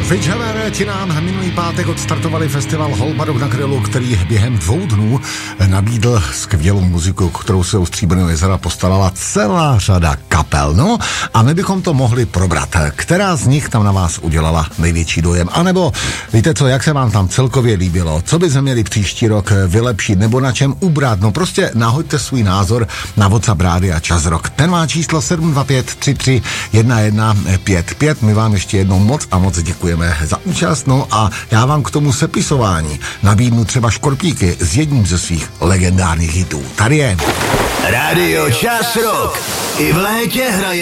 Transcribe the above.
Fitzgerald ti nám minulý pátek odstartovali festival Holpadok na Krylu, který během 2 dnů nabídl skvělou muziku, kterou se u Stříbrného jezera postarala celá řada kapel. No a my bychom to mohli probrat. Která z nich tam na vás udělala největší dojem? A nebo víte co, jak se vám tam celkově líbilo? Co by se měli příští rok vylepšit nebo na čem ubrat? No prostě nahoďte svůj názor na WhatsApp Rádia Čas Rock. Ten má číslo 725 33 1155. My vám ještě jednou moc a moc děkujeme za účast, no a já vám k tomu sepisování nabídnu třeba škorpíky s jedním ze svých legendárních hitů. Tady je Rádio Čas Rock. I v létě hraje